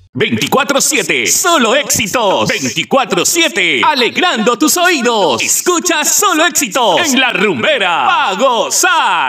24/7, solo éxitos. 24/7, alegrando tus oídos. Escucha solo éxitos en La Rumbera. ¡A gozar!